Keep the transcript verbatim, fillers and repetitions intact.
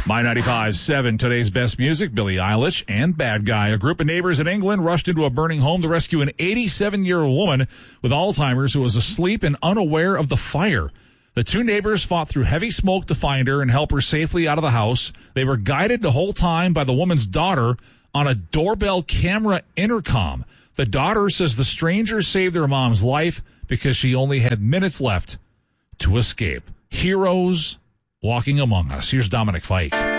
My ninety-five point seven, today's best music, Billie Eilish and Bad Guy. A group of neighbors in England rushed into a burning home to rescue an eighty-seven-year-old woman with Alzheimer's who was asleep and unaware of the fire. The two neighbors fought through heavy smoke to find her and help her safely out of the house. They were guided the whole time by the woman's daughter on a doorbell camera intercom. The daughter says the stranger saved their mom's life because she only had minutes left to escape. Heroes walking among us. Here's Dominic Fike.